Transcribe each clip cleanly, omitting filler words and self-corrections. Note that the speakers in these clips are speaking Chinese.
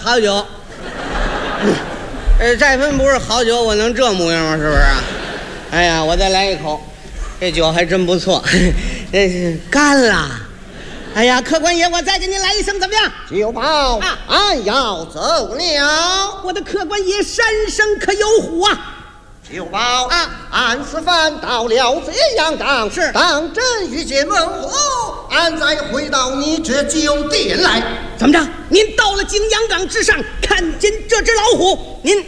好酒。这份不是好酒，我能这模样吗？是不是？哎呀，我再来一口，这酒还真不错。这是干了。哎呀，客官爷，我再给您来一声，怎么样？ 酒保啊，俺要走了。 我的客官爷山声可有虎啊！ 酒保啊，俺此番到了这阳岗， 是当真遇见猛虎，俺再回到你这酒店来。 怎么着？您到了景阳岗之上，看见这只老虎，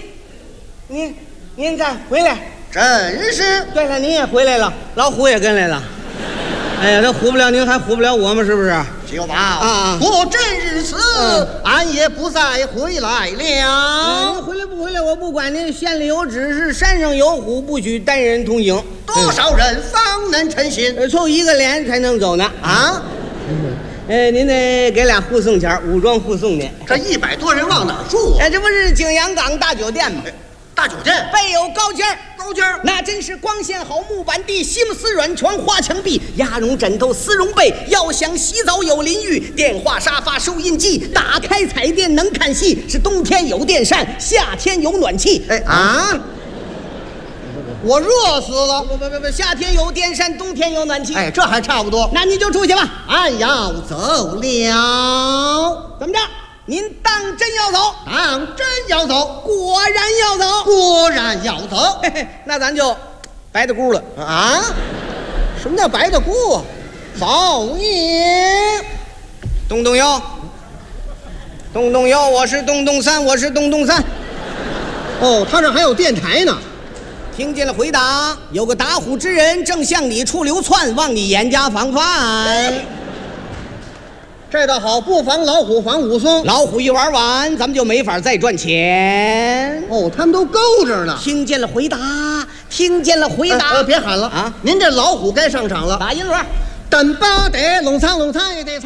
您再回来。 真是。 对了，您也回来了，老虎也跟来了。哎呀，这唬不了您，还唬不了我们，是不是？ 酒保啊，果真如此，俺也不再回来了。 您回来不回来我不管，您县里有指示，山上有虎，不许单人同行。 多少人方能成行？ 凑一个连才能走呢。 啊？ 您得给俩护送钱，武装护送您。 这100多人往哪儿住啊？ 这不是景阳岗大酒店吗？ 大酒店备有高间高间那真是光线好，木板地，西木丝软床，花墙壁，鸭绒枕头，丝绒被。要想洗澡有淋浴，电话沙发，收音机，打开彩电能看戏。是冬天有电扇，夏天有暖气。 我热死了！ 不，夏天有电扇，冬天有暖气。 这还差不多。 那你就出去吧。 俺要走了。 怎么着？您当真要走？ 当真要走？ 果然要走？ 果然要走。 嘿嘿，那咱就白的咕了啊！什么叫白的咕？走你！ 东东幺，东东幺，我是东东三，我是东东三。 哦，他这还有电台呢。 听见了回答，有个打虎之人正向你处流窜，望你严加防范。 这倒好，不防老虎，防武松。 老虎一玩完，咱们就没法再赚钱。 哦，他们都勾着呢。 听见了回答，听见了回答。 别喊了啊！ 您这老虎该上场了。 打银轮， 等巴得拢仓拢菜得